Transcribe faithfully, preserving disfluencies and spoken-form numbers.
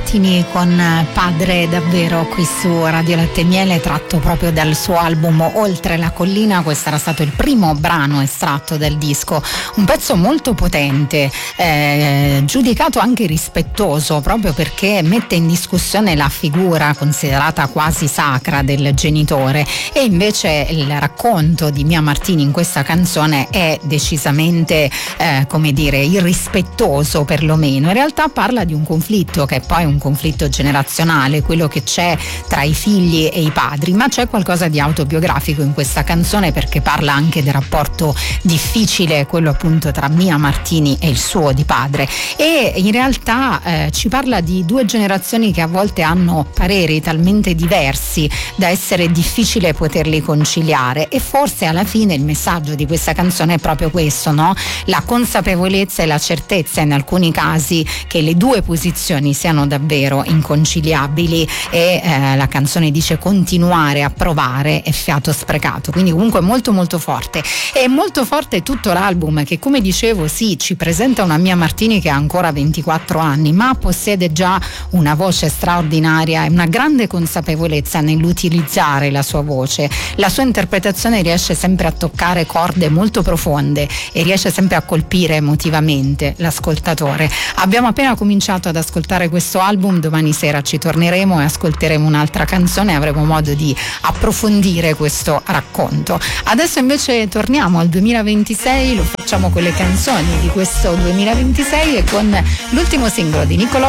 Martini con Padre davvero qui su Radio Latte e Miele, tratto proprio dal suo album Oltre la collina. Questo era stato il primo brano estratto dal disco, un pezzo molto potente, eh, giudicato anche rispettoso proprio perché mette in discussione la figura considerata quasi sacra del genitore, e invece il racconto di Mia Martini in questa canzone è decisamente eh, come dire irrispettoso, perlomeno. In realtà parla di un conflitto che è poi un conflitto generazionale, quello che c'è tra i figli e i padri, ma c'è qualcosa di autobiografico in questa canzone perché parla anche del rapporto difficile, quello appunto tra Mia Martini e il suo di padre, e in realtà eh, ci parla di due generazioni che a volte hanno pareri talmente diversi da essere difficile poterli conciliare, e forse alla fine il messaggio di questa canzone è proprio questo, no? La consapevolezza e la certezza in alcuni casi che le due posizioni siano davvero inconciliabili, e eh, la canzone dice continuare a provare è fiato sprecato, quindi comunque molto molto forte. E molto forte tutto l'album che, come dicevo, sì, ci presenta una Mia Martini che ha ancora ventiquattro anni, ma possiede già una voce straordinaria e una grande consapevolezza nell'utilizzare la sua voce. La sua interpretazione riesce sempre a toccare corde molto profonde e riesce sempre a colpire emotivamente l'ascoltatore. Abbiamo appena cominciato ad ascoltare questo album, domani sera ci torneremo e ascolteremo un'altra canzone e avremo modo di approfondire questo racconto. Adesso invece torniamo al duemilaventisei, lo facciamo con le canzoni di questo duemilaventisei e con l'ultimo singolo di Nicolò